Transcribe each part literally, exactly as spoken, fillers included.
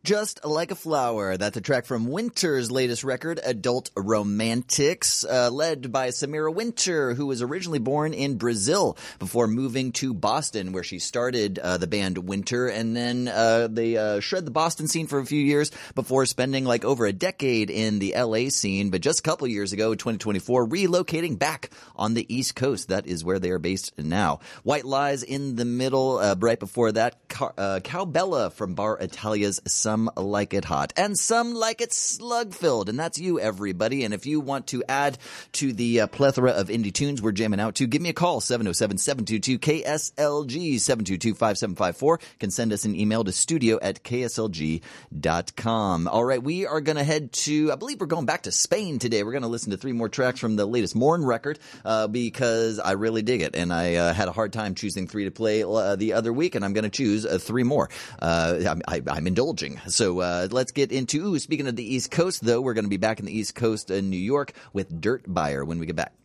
Just Like a Flower. That's a track from Winter's latest record, Adult Romantics, uh, led by Samira Winter, who was originally born in Brazil before moving to Boston, where she started uh, the band Winter, and then uh, they uh, shred the Boston scene for a few years before spending like over a decade in the L A scene, but just a couple years ago, twenty twenty-four, relocating back on the East Coast. That is where they are based now. White Lies in the middle, uh, right before that, Car- uh, Cowbella from Bar Italia's Some Like It Hot, and Some Like It Slug-Filled, and that's you, everybody. And if you want to add to the uh, plethora of indie tunes we're jamming out to, give me a call, seven oh seven, seven two two, K S L G, seven two two, five seven five four. You can send us an email to studio at K S L G dot com. All right, we are going to head to, I believe we're going back to Spain today. We're going to listen to three more tracks from the latest Morn record, uh, because I really dig it, and I uh, had a hard time choosing three to play uh, the other week, and I'm going to choose uh, three more. Uh, I, I'm indulging. So uh, let's get into, ooh, speaking of the East Coast, though, we're going to be back in the East Coast in New York with Dirt Buyer when we get back.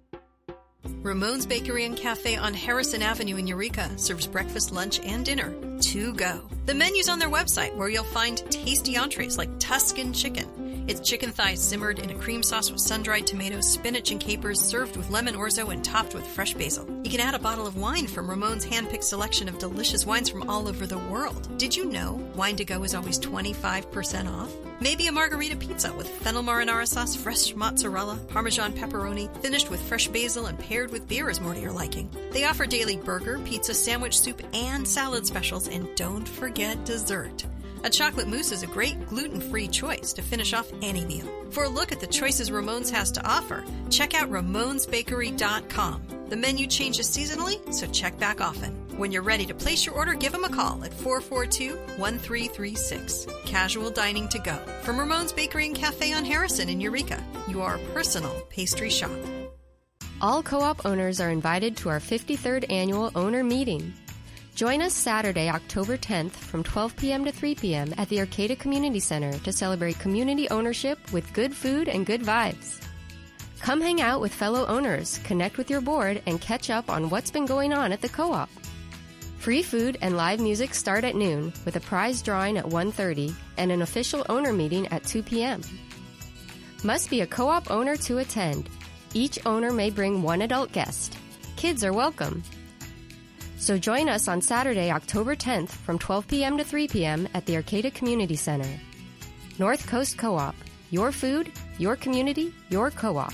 Ramon's Bakery and Cafe on Harrison Avenue in Eureka serves breakfast, lunch, and dinner to go. The menu's on their website, where you'll find tasty entrees like Tuscan chicken. It's chicken thighs simmered in a cream sauce with sun-dried tomatoes, spinach, and capers, served with lemon orzo and topped with fresh basil. You can add a bottle of wine from Ramon's hand-picked selection of delicious wines from all over the world. Did you know wine to go is always twenty-five percent off? Maybe a margarita pizza with fennel marinara sauce, fresh mozzarella, Parmesan pepperoni, finished with fresh basil and paired with beer is more to your liking. They offer daily burger, pizza, sandwich, soup, and salad specials, and don't forget dessert. A chocolate mousse is a great gluten-free choice to finish off any meal. For a look at the choices Ramon's has to offer, check out ramons bakery dot com. The menu changes seasonally, so check back often. When you're ready to place your order, give them a call at four four two, one three three six. Casual dining to go. From Ramon's Bakery and Cafe on Harrison in Eureka, your personal pastry shop. All co-op owners are invited to our fifty-third annual owner meeting. Join us Saturday, October tenth from twelve p.m. to three p.m. at the Arcata Community Center to celebrate community ownership with good food and good vibes. Come hang out with fellow owners, connect with your board, and catch up on what's been going on at the co-op. Free food and live music start at noon with a prize drawing at one thirty and an official owner meeting at two p.m. Must be a co-op owner to attend. Each owner may bring one adult guest. Kids are welcome. So join us on Saturday, October tenth from twelve p.m. to three p.m. at the Arcata Community Center. North Coast Co-op. Your food, your community, your co-op.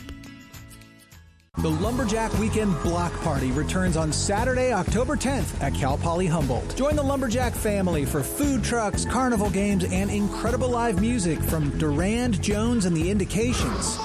The Lumberjack Weekend Block Party returns on Saturday, October tenth at Cal Poly Humboldt. Join the Lumberjack family for food trucks, carnival games, and incredible live music from Durand, Jones, and the Indications.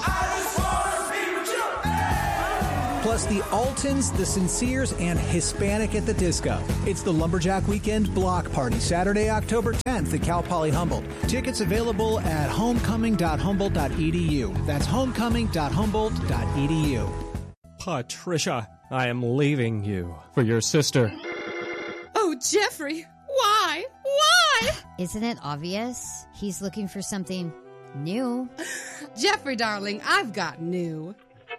Plus the Altons, the Sinceres, and Hispanic at the Disco. It's the Lumberjack Weekend Block Party, Saturday, October tenth at Cal Poly Humboldt. Tickets available at homecoming dot humboldt dot e d u. That's homecoming dot humboldt dot e d u. Patricia, I am leaving you for your sister. Oh, Jeffrey, why? Why? Isn't it obvious? He's looking for something new. Jeffrey, darling, I've got new.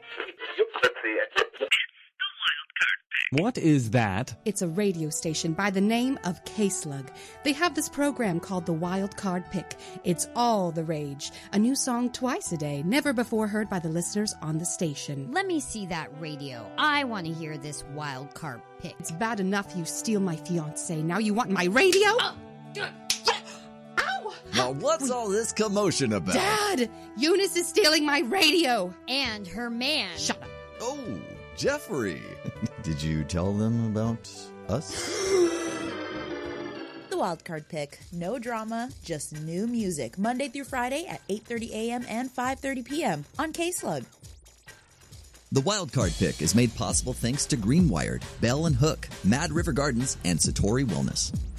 What is that? It's a radio station by the name of K-Slug. They have this program called the Wild Card Pick. It's all the rage. A new song twice a day, never before heard by the listeners on the station. Let me see that radio. I want to hear this Wild Card Pick. It's bad enough you steal my fiancé. Now you want my radio? Oh, Ow! Now what's all this commotion about? Dad! Eunice is stealing my radio! And her man. Shut up. Oh, Jeffrey. Did you tell them about us? The Wildcard Pick. No drama, just new music. Monday through Friday at eight thirty a.m. and five thirty p.m. on K-Slug. The Wildcard Pick is made possible thanks to Greenwired, Bell and Hook, Mad River Gardens, and Satori Wellness.